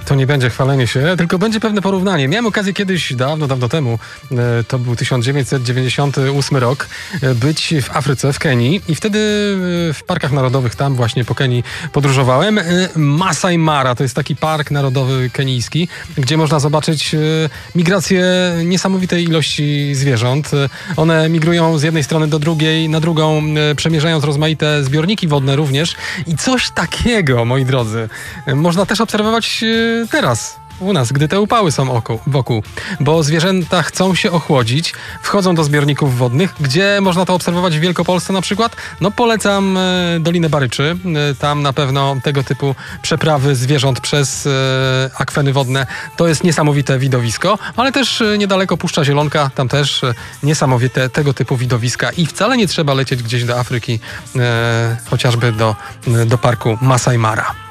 To nie będzie chwalenie się, tylko będzie pewne porównanie. Miałem okazję kiedyś, dawno temu, to był 1998 rok, być w Afryce, w Kenii i wtedy w parkach narodowych tam właśnie po Kenii podróżowałem. Masai Mara to jest taki park narodowy kenijski, gdzie można zobaczyć migrację niesamowitej ilości zwierząt. One migrują z jednej strony do drugiej, na drugą, przemierzając rozmaite zbiorniki wodne również. I coś takiego, moi drodzy, można też obserwować teraz u nas, gdy te upały są wokół, bo zwierzęta chcą się ochłodzić, wchodzą do zbiorników wodnych. Gdzie można to obserwować w Wielkopolsce na przykład? No polecam Dolinę Baryczy. Tam na pewno tego typu przeprawy zwierząt przez akweny wodne to jest niesamowite widowisko, ale też niedaleko Puszcza Zielonka, tam też niesamowite tego typu widowiska i wcale nie trzeba lecieć gdzieś do Afryki, chociażby do parku Masai Mara.